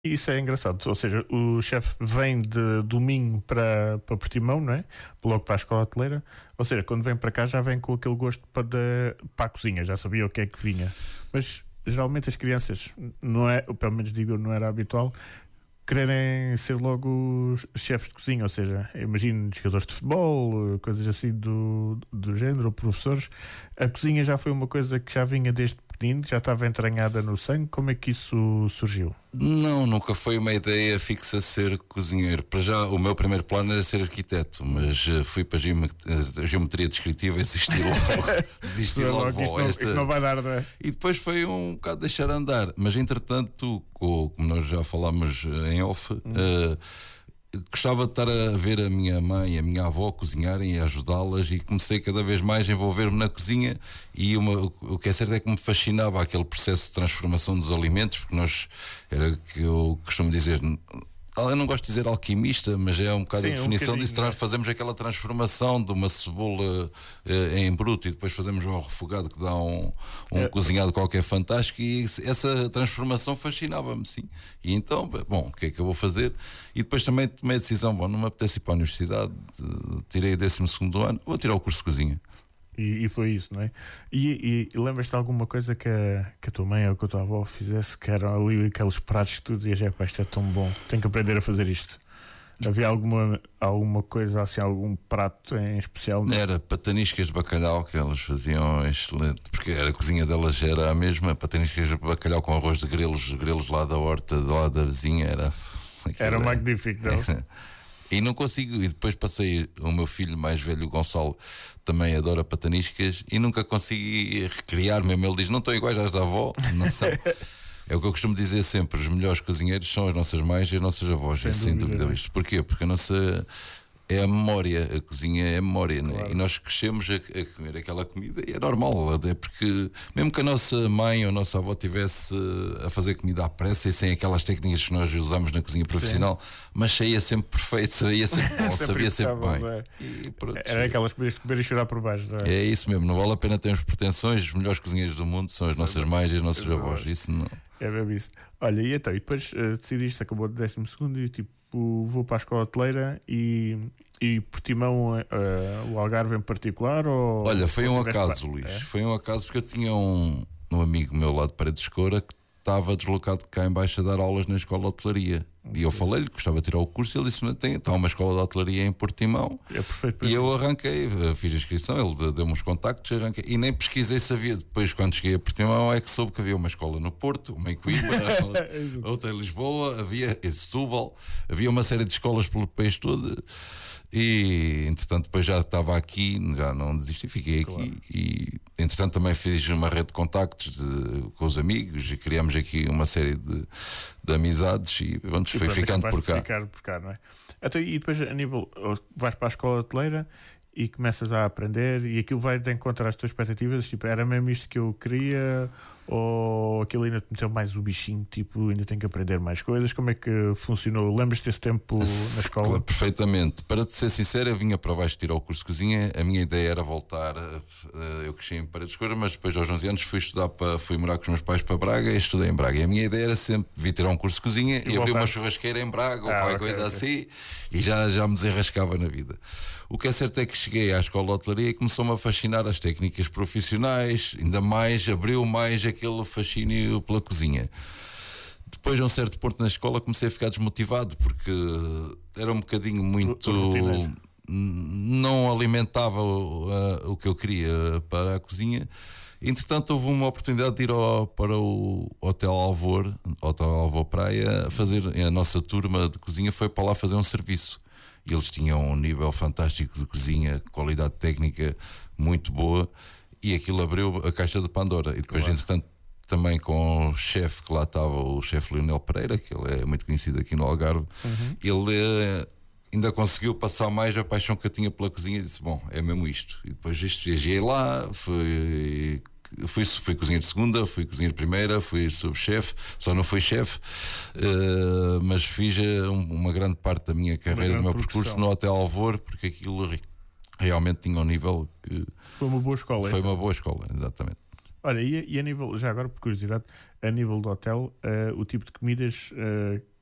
Isso é engraçado, ou seja, o chefe vem de domingo para Portimão, não é? Logo para a escola hoteleira, ou seja, quando vem para cá já vem com aquele gosto para a cozinha, já sabia o que é que vinha. Mas geralmente as crianças, não é, ou pelo menos digo, não era habitual, quererem ser logo os chefes de cozinha, ou seja, imagino jogadores de futebol, coisas assim do género, ou professores. A cozinha já foi uma coisa que já vinha desde pequenino, já estava entranhada no sangue. Como é que isso surgiu? Não, nunca foi uma ideia fixa ser cozinheiro. Para já, o meu primeiro plano era ser arquiteto, mas fui para a geometria descritiva e desisti logo. Desisti logo. Isto não vai dar, não é? E depois foi um bocado deixar andar. Mas entretanto, como nós já falámos em off, gostava de estar a ver a minha mãe e a minha avó cozinharem e ajudá-las, e comecei cada vez mais a envolver-me na cozinha. E o que é certo é que me fascinava aquele processo de transformação dos alimentos, porque era que eu costumo dizer, eu não gosto de dizer alquimista, mas é um bocado a definição disso. Fazemos aquela transformação de uma cebola em bruto e depois fazemos um refogado que dá um cozinhado qualquer fantástico, e essa transformação fascinava-me, sim. E então, bom, o que é que eu vou fazer? E depois também tomei a decisão, bom, não me apetece ir para a universidade, tirei o 12º ano, vou tirar o curso de cozinha. E foi isso, não é? E lembras-te de alguma coisa que a tua mãe ou que a tua avó fizesse, que eram ali aqueles pratos que tu dizias, isto é tão bom, tenho que aprender a fazer isto? Havia alguma coisa assim, algum prato em especial? Não? Era pataniscas de bacalhau que elas faziam excelente, porque a cozinha delas era a mesma, pataniscas de bacalhau com arroz de grelos lá da horta, lá da vizinha, era magnífico, não? E não consigo, e depois passei, o meu filho mais velho, o Gonçalo, também adora pataniscas e nunca consegui recriar mesmo. Ele diz, não estão iguais às da avó, não estão. É o que eu costumo dizer sempre, os melhores cozinheiros são as nossas mães e as nossas avós, sem dúvida. Isto porquê? Porque a nossa é a memória, a cozinha é a memória, claro. Né? E nós crescemos a comer aquela comida e é normal, até porque mesmo que a nossa mãe ou a nossa avó estivesse a fazer comida à pressa e sem aquelas técnicas que nós usamos na cozinha profissional, sim, mas saía sempre perfeito, saía sempre bom, sabia sempre bem. É? E pronto, era aquelas comidas de comer e chorar por baixo, não é? É isso mesmo, não vale a pena termos pretensões, os melhores cozinheiros do mundo são as nossas mães e as nossas avós, isso não. É mesmo isso. Olha, e então, e depois decidiste, acabou de 12º e tipo, vou para a escola hoteleira e Portimão, o Algarve em particular? Ou, olha, foi um acaso, Luís. É? Foi um acaso porque eu tinha um amigo meu lá de Paredes de Escoura que estava deslocado cá em baixo a dar aulas na escola de hotelaria. Okay. E eu falei-lhe que gostava de tirar o curso e ele disse-me, está uma escola de hotelaria em Portimão. É perfeito. E eu arranquei, fiz a inscrição, ele deu-me os contactos, arranquei. E nem pesquisei se havia. Depois, quando cheguei a Portimão, é que soube que havia uma escola no Porto, uma em Coimbra, outra em Lisboa, havia em Setúbal, havia uma série de escolas pelo país todo. E entretanto depois já estava aqui, já não desisti, fiquei aqui, claro. E entretanto também fiz uma rede de contactos com os amigos e criamos aqui uma série de amizades e pronto, foi ficando por cá. Ficar por cá, não é? Então, e depois a nível, vais para a escola hoteleira e começas a aprender e aquilo vai de encontrar as tuas expectativas, tipo, era mesmo isto que eu queria, ou aquilo ainda te meteu mais o bichinho, tipo, ainda tenho que aprender mais coisas? Como é que funcionou? Lembras-te desse tempo na escola? Claro, perfeitamente. Para te ser sincero, eu vinha para baixo tirar o curso de cozinha, a minha ideia era voltar, eu cresci em Paredes de Escoura, mas depois aos 11 anos fui morar com os meus pais para Braga e estudei em Braga, e a minha ideia era sempre vir tirar um curso de cozinha e abrir uma churrasqueira em Braga ou qualquer coisa assim, e já me desenrascava na vida. O que é certo é que cheguei à escola de hotelaria e começou-me a fascinar as técnicas profissionais, ainda mais, abriu mais aquele fascínio pela cozinha. Depois de um certo ponto na escola comecei a ficar desmotivado porque era um bocadinho muito... não alimentava o que eu queria para a cozinha. Entretanto houve uma oportunidade de ir para o Hotel Alvor Praia, fazer a nossa turma de cozinha foi para lá fazer um serviço. E eles tinham um nível fantástico de cozinha, qualidade técnica muito boa, e aquilo abriu a caixa de Pandora. E depois, claro. Entretanto, também com o chefe que lá estava, o chefe Leonel Pereira, que ele é muito conhecido aqui no Algarve, ele ainda conseguiu passar mais a paixão que eu tinha pela cozinha e disse, bom, é mesmo isto. E depois viajei lá, fui cozinheiro de segunda, fui cozinheiro de primeira, fui subchefe, só não fui chefe, mas fiz uma grande parte da minha carreira, do meu percurso no Hotel Alvor, porque aquilo realmente tinha um nível que... Foi uma boa escola. Foi uma boa escola, exatamente. Olha, e a nível, já agora por curiosidade, a nível do hotel, o tipo de comidas